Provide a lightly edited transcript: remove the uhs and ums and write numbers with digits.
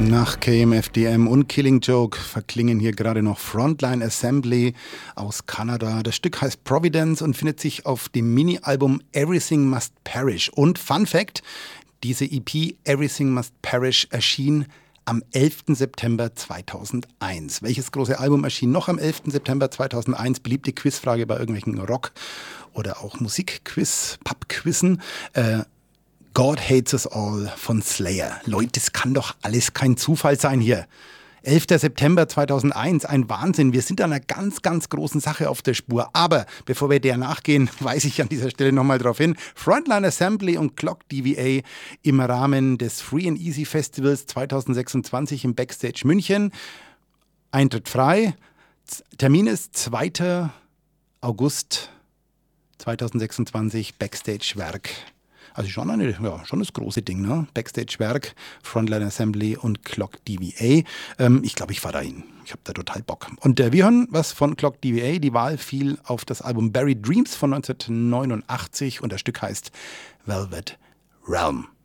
Nach KMFDM und Killing Joke verklingen hier gerade noch Frontline Assembly aus Kanada. Das Stück heißt Providence und findet sich auf dem Mini-Album Everything Must Perish. Und Fun Fact, diese EP Everything Must Perish erschien am 11. September 2001. Welches große Album erschien noch am 11. September 2001? Beliebte Quizfrage bei irgendwelchen Rock- oder auch Musikquiz, Pub-Quizzen. God Hates Us All von Slayer. Leute, das kann doch alles kein Zufall sein hier. 11. September 2001, ein Wahnsinn. Wir sind an einer ganz, ganz großen Sache auf der Spur. Aber bevor wir der nachgehen, weise ich an dieser Stelle nochmal darauf hin. Frontline Assembly und Clock DVA im Rahmen des Free and Easy Festivals 2026 im Backstage München. Eintritt frei. Termin ist 2. August 2026, Backstage Werk. Also schon das große Ding, ne? Backstage-Werk, Frontline Assembly und Clock DVA. Ich glaube, ich fahre da hin. Ich habe da total Bock. Und wir hören was von Clock DVA. Die Wahl fiel auf das Album Buried Dreams von 1989 und das Stück heißt Velvet Realm.